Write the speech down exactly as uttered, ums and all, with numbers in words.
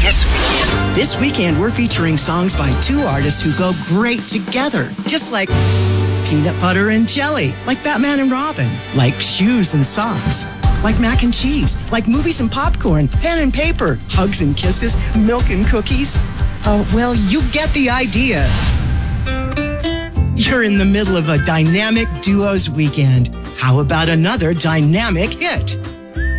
This weekend. This weekend, we're featuring songs by two artists who go great together, just like peanut butter and jelly, like Batman and Robin, like shoes and socks, like mac and cheese, like movies and popcorn, pen and paper, hugs and kisses, milk and cookies. Oh, well, you get the idea. You're in the middle of a dynamic duos weekend. How about another dynamic hit?